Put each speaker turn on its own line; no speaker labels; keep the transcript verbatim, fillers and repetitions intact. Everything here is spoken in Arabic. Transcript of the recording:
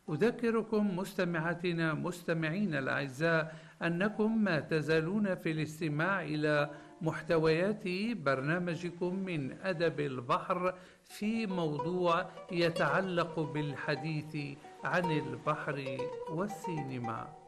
أذكركم مستمعاتنا مستمعين الأعزاء أنكم ما تزالون في الاستماع إلى محتويات برنامجكم من أدب البحر في موضوع يتعلق بالحديث عن البحر والسينما.